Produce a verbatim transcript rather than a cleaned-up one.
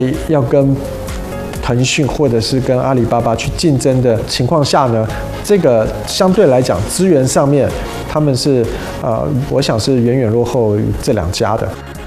要跟腾讯或者是跟阿里巴巴去竞争的情况下呢，这个相对来讲资源上面，他们是呃，我想是远远落后于这两家的。